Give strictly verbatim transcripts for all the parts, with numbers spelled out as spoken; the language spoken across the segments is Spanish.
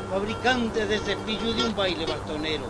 fabricante de cepillo de un baile bastonero.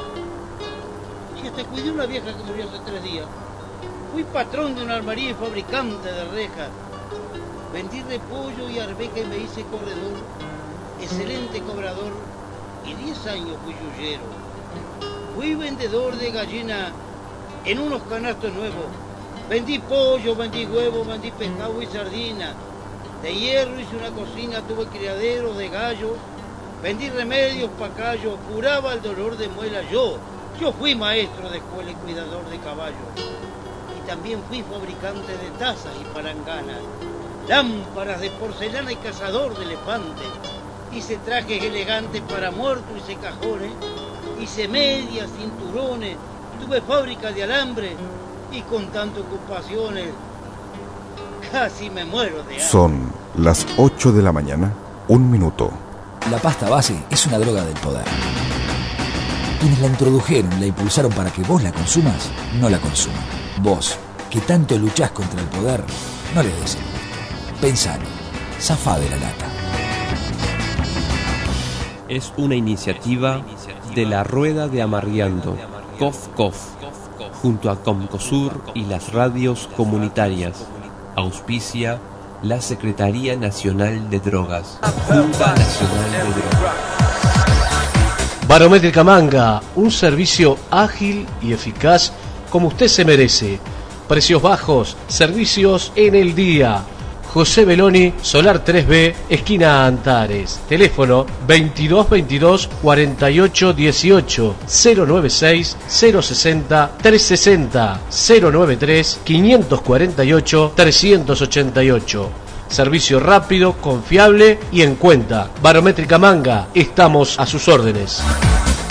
Y hasta cuidé una vieja que murió hace tres días. Fui patrón de una armería y fabricante de rejas. Vendí repollo y arveja y me hice corredor, excelente cobrador, y diez años fui yuyero. Fui vendedor de gallina en unos canastos nuevos. Vendí pollo, vendí huevo, vendí pescado y sardina. De hierro hice una cocina, tuve criadero de gallo. Vendí remedios pa' callo, curaba el dolor de muela yo. Yo fui maestro de escuela y cuidador de caballos. Y también fui fabricante de tazas y palanganas, lámparas de porcelana y cazador de elefantes. Hice trajes elegantes para muertos, hice cajones, hice medias, cinturones, tuve fábrica de alambre y con tantas ocupaciones casi me muero de hambre. Son las ocho de la mañana, un minuto. La pasta base es una droga del poder. Quienes la introdujeron y la impulsaron para que vos la consumas, no la consuman. Vos, que tanto luchás contra el poder, no le des el gusto. Pensalo, zafá de la lata. Es una iniciativa de la Rueda de Amargueando, Cof Cof, junto a Comcosur y las radios comunitarias. Auspicia la Secretaría Nacional de Drogas. Junta Nacional de Drogas. Barométrica Manga, un servicio ágil y eficaz como usted se merece. Precios bajos, servicios en el día. José Beloni, Solar tres B, esquina Antares. Teléfono veintidós veintidós cuarenta y ocho dieciocho, cero noventa y seis cero sesenta trescientos sesenta, cero noventa y tres quinientos cuarenta y ocho trescientos ochenta y ocho. Servicio rápido, confiable y en cuenta. Barométrica Manga, estamos a sus órdenes.